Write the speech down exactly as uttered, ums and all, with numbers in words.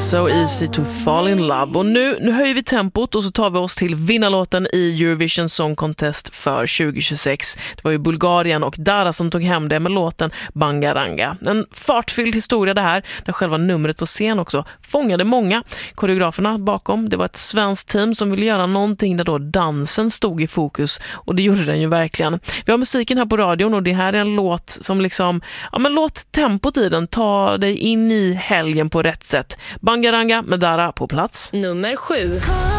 So Easy to Fall in Love. Och nu, nu höjer vi tempot och så tar vi oss till vinnarlåten i Eurovision Song Contest för tjugo tjugosex. Det var ju Bulgarien och Dara som tog hem det med låten Bangaranga. En fartfylld historia det här, där själva numret på scen också fångade många. Koreograferna bakom, det var ett svenskt team som ville göra någonting där då dansen stod i fokus, och det gjorde den ju verkligen. Vi har musiken här på radion och det här är en låt som liksom, ja men låt tempot i den ta dig in i helgen på rätt sätt. Bangaranga med Dara på plats nummer sju.